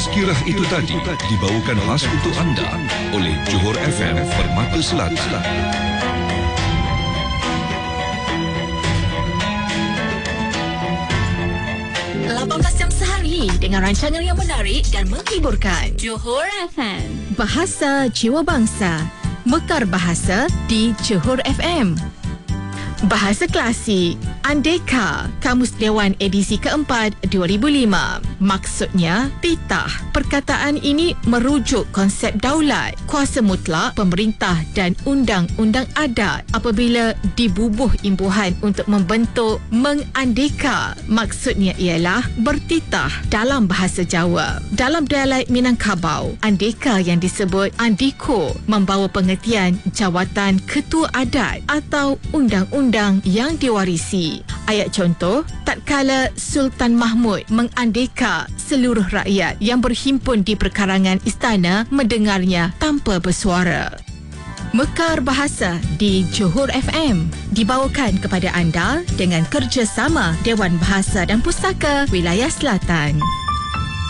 Tazkirah itu tadi dibawakan khas untuk anda oleh Johor FM Permata Selatan. 18 jam sehari dengan rancangan yang menarik dan menghiburkan. Johor FM. Bahasa Jiwa Bangsa. Mekar Bahasa di Johor FM. Bahasa Klasik. Andeka, Kamus Dewan edisi keempat 2005. Maksudnya, titah. Perkataan ini merujuk konsep daulat, kuasa mutlak pemerintah dan undang-undang adat apabila dibubuh imbuhan untuk membentuk mengandeka. Maksudnya ialah bertitah dalam bahasa Jawa. Dalam dialek Minangkabau, andeka yang disebut andiko membawa pengertian jawatan ketua adat atau undang-undang yang diwarisi. Ayat contoh, tatkala Sultan Mahmud mengandeka seluruh rakyat yang berhimpun di perkarangan istana mendengarnya tanpa bersuara. Mekar Bahasa di Johor FM dibawakan kepada anda dengan kerjasama Dewan Bahasa dan Pustaka Wilayah Selatan.